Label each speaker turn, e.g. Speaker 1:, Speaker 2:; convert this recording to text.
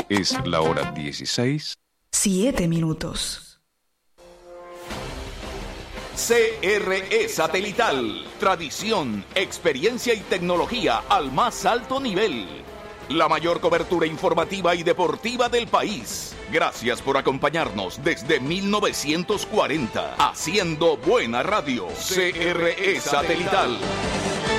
Speaker 1: Es la hora 16.
Speaker 2: 7 minutos.
Speaker 3: CRE Satelital. Tradición, experiencia y tecnología al más alto nivel. La mayor cobertura informativa y deportiva del país. Gracias por acompañarnos desde 1940. Haciendo buena radio. CRE Satelital.